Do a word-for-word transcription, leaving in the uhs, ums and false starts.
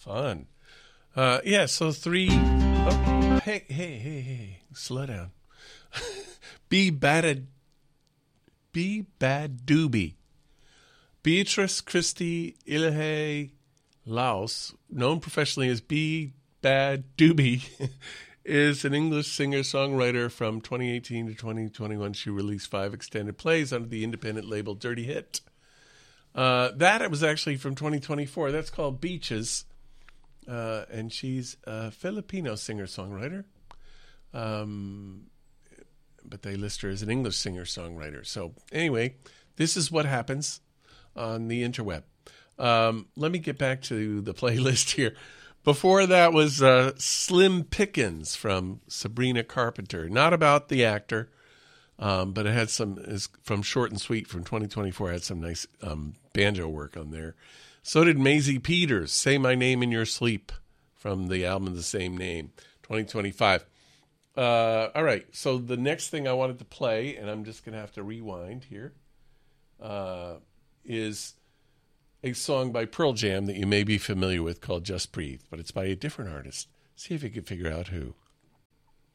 Fun. Uh, yeah, so three... Oh, hey, hey, hey, hey. Slow down. Be bad... Be bad doobie. Beatrice Christie Ilhe Laus, known professionally as Be Bad Doobie, is an English singer-songwriter. From twenty eighteen to twenty twenty-one, she released five extended plays under the independent label Dirty Hit. Uh, that it was actually from twenty twenty-four. That's called Beaches, uh, and she's a Filipino singer-songwriter. Um, but they list her as an English singer-songwriter. So anyway, this is what happens on the interweb. Um, let me get back to the playlist here. Before that was uh, Slim Pickens from Sabrina Carpenter. Not about the actor, um, but it had some, is from Short and Sweet from twenty twenty-four, had some nice um, banjo work on there. So did Maisie Peters, Say My Name in Your Sleep, from the album of the same name, twenty twenty-five. Uh, all right, so the next thing I wanted to play, and I'm just going to have to rewind here, uh, is a song by Pearl Jam that you may be familiar with called Just Breathe, but it's by a different artist. See if you can figure out who.